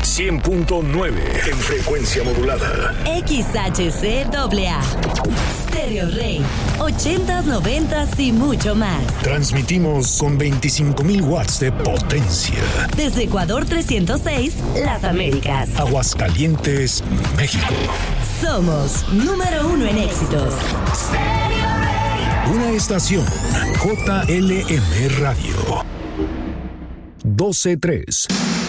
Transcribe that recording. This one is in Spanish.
100.9 en frecuencia modulada. XHCAA. Stereo Rey. 80s, 90s y mucho más. Transmitimos con 25,000 watts de potencia. Desde Ecuador 306, Las Américas. Aguascalientes, México. Somos número 1 en éxitos. Una estación JLM Radio. 12.3